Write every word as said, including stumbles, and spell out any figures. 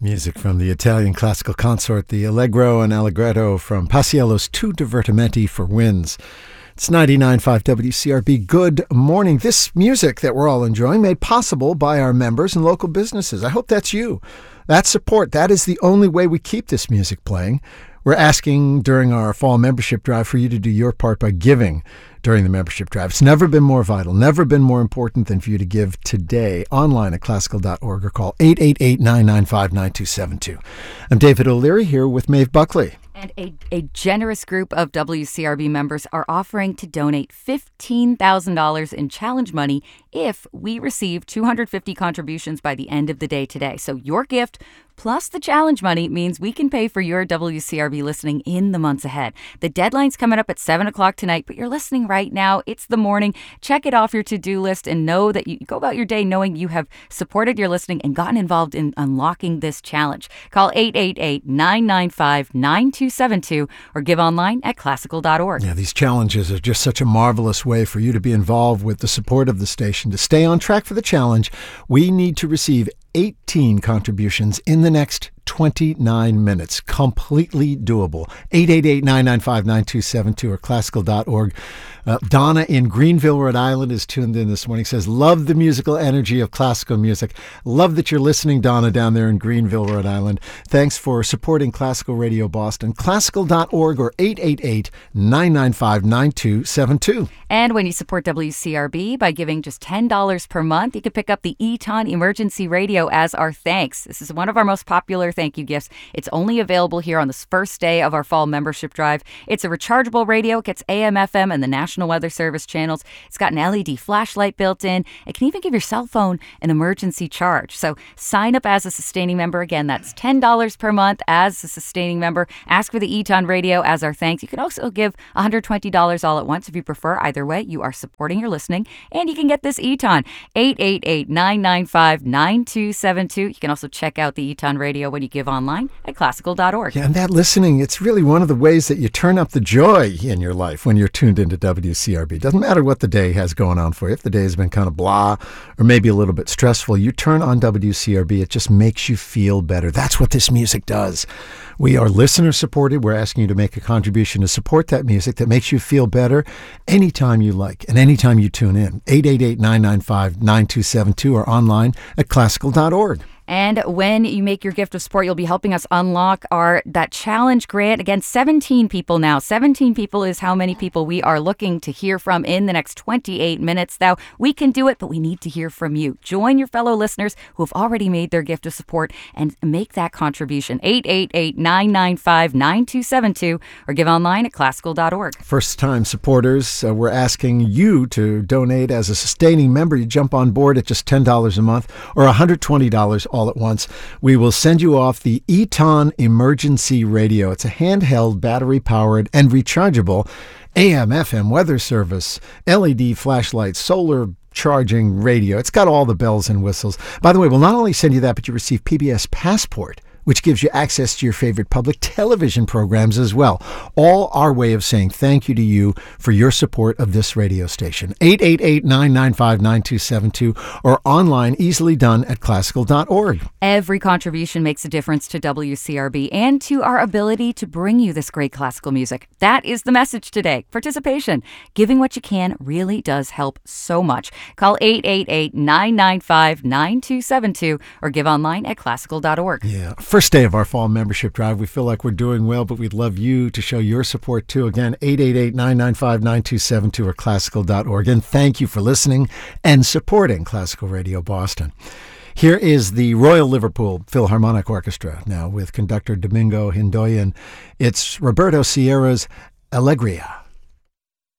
Music from the Italian classical consort, the Allegro and Allegretto from Paisiello's Two Divertimenti for Winds. It's ninety-nine point five W C R B. Good morning. This music that we're all enjoying made possible by our members and local businesses. I hope that's you. That support, that is the only way we keep this music playing. We're asking during our fall membership drive for you to do your part by giving during the membership drive. It's never been more vital, never been more important than for you to give today online at classical dot org or call eight eight eight, nine nine five, nine two seven two. I'm David O'Leary here with Maeve Buckley. And a, a generous group of W C R B members are offering to donate fifteen thousand dollars in challenge money if we receive two hundred fifty contributions by the end of the day today. So your gift plus the challenge money means we can pay for your W C R B listening in the months ahead. The deadline's coming up at seven o'clock tonight, but you're listening right now. It's the morning. Check it off your to-do list and know that you go about your day knowing you have supported your listening and gotten involved in unlocking this challenge. Call eight eight eight, nine nine five, nine two seven two or give online at classical dot org. Yeah, these challenges are just such a marvelous way for you to be involved with the support of the station. To stay on track for the challenge, we need to receive eighteen contributions in the next twenty-nine minutes. Completely doable. eight eight eight, nine nine five, nine two seven two or classical dot org. Uh, Donna in Greenville, Rhode Island is tuned in this morning. Says, love the musical energy of classical music. Love that you're listening, Donna, down there in Greenville, Rhode Island. Thanks for supporting Classical Radio Boston. classical dot org or eight eight eight, nine nine five, nine two seven two. And when you support W C R B by giving just ten dollars per month, you can pick up the Eton Emergency Radio as our thanks. This is one of our most popular thank you gifts. It's only available here on this first day of our fall membership drive. It's a rechargeable radio. It gets A M, F M, and the National Weather Service channels. It's got an L E D flashlight built in. It can even give your cell phone an emergency charge. So sign up as a sustaining member. Again, that's ten dollars per month as a sustaining member. Ask for the Eton Radio as our thanks. You can also give one hundred twenty dollars all at once if you prefer. Either way, you are supporting your listening. And you can get this Eton, eight eight eight, nine nine five, nine two seven two. You can also check out the Eton Radio when you give online at classical dot org. Yeah, and that listening, it's really one of the ways that you turn up the joy in your life when you're tuned into W C R B. Doesn't matter what the day has going on for you. If the day has been kind of blah or maybe a little bit stressful, you turn on W C R B, it just makes you feel better. That's what this music does. We are listener supported. We're asking you to make a contribution to support that music that makes you feel better anytime you like and anytime you tune in. eight eight eight, nine nine five, nine two seven two or online at classical dot org. And when you make your gift of support, you'll be helping us unlock our that challenge grant. Again, seventeen people now. seventeen people is how many people we are looking to hear from in the next twenty-eight minutes. Now, we can do it, but we need to hear from you. Join your fellow listeners who have already made their gift of support and make that contribution. eight eight eight, nine nine five, nine two seven two or give online at classical dot org. First-time supporters, uh, we're asking you to donate as a sustaining member. You jump on board at just ten dollars a month or one hundred twenty dollars all at once. We will send you off the Eton Emergency Radio. It's a handheld, battery-powered, and rechargeable A M, F M weather service, L E D flashlight, solar charging radio. It's got all the bells and whistles. By the way, we'll not only send you that, but you receive P B S Passport, which gives you access to your favorite public television programs as well. All our way of saying thank you to you for your support of this radio station. eight eight eight, nine nine five, nine two seven two or online, easily done at classical dot org. Every contribution makes a difference to W C R B and to our ability to bring you this great classical music. That is the message today. Participation. Giving what you can really does help so much. Call eight eight eight, nine nine five, nine two seven two or give online at classical dot org. Yeah. First day of our fall membership drive. We feel like we're doing well, but we'd love you to show your support too. Again, eight eight eight, nine nine five, nine two seven two or classical dot org. And thank you for listening and supporting Classical Radio Boston. Here is the Royal Liverpool Philharmonic Orchestra now with conductor Domingo Hindoyan. It's Roberto Sierra's Allegria.